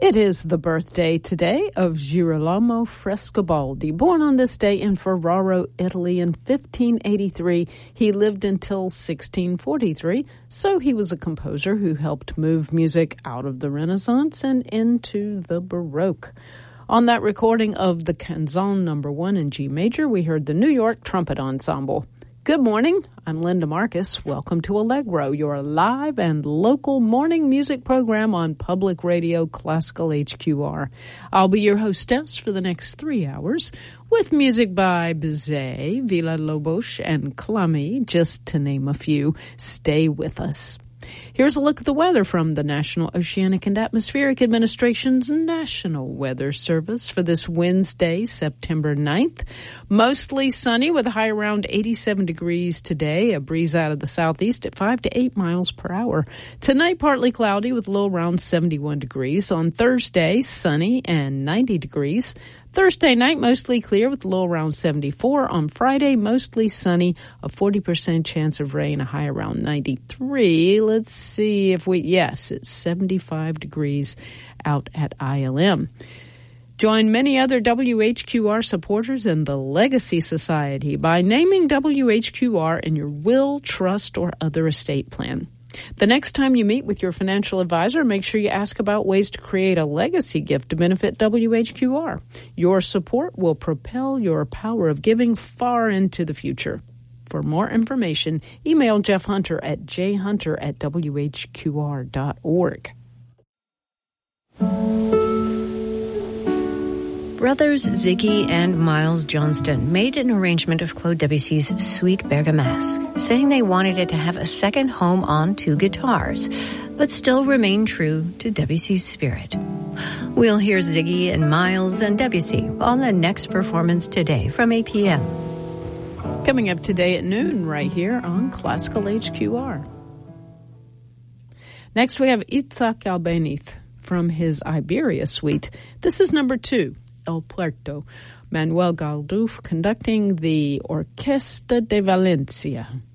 It is the birthday today of Girolamo Frescobaldi. Born on this day in Ferraro, Italy in 1583, he lived until 1643, so he was a composer who helped move music out of the Renaissance and into the Baroque. On that recording of the Canzone No. 1 in G major, we heard the New York Trumpet Ensemble. Good morning. I'm Linda Marcus. Welcome to Allegro, your live and local morning music program on Public Radio Classical HQR. I'll be your hostess for the next 3 hours with music by Bizet, Villa-Lobos, and Clamy, just to name a few. Stay with us. Here's a look at the weather from the National Oceanic and Atmospheric Administration's National Weather Service for this Wednesday, September 9th. Mostly sunny with a high around 87 degrees today, a breeze out of the southeast at 5 to 8 miles per hour. Tonight, partly cloudy with a low around 71 degrees. On Thursday, sunny and 90 degrees. Thursday night, mostly clear with a low around 74. On Friday, mostly sunny, a 40% chance of rain, a high around 93. Let's see if yes, it's 75 degrees out at ILM. Join many other WHQR supporters in the Legacy Society by naming WHQR in your will, trust, or other estate plan. The next time you meet with your financial advisor, make sure you ask about ways to create a legacy gift to benefit WHQR. Your support will propel your power of giving far into the future. For more information, email Jeff Hunter at jhunter@whqr.org. Brothers Ziggy and Miles Johnston made an arrangement of Claude Debussy's Suite Bergamasque, saying they wanted it to have a second home on 2 guitars, but still remain true to Debussy's spirit. We'll hear Ziggy and Miles and Debussy on the next performance today from 8 p.m. Coming up today at noon right here on Classical HQR. Next we have Itzhak Albéniz from his Iberia suite. This is number 2. El Puerto, Manuel Galduf conducting the Orquesta de Valencia.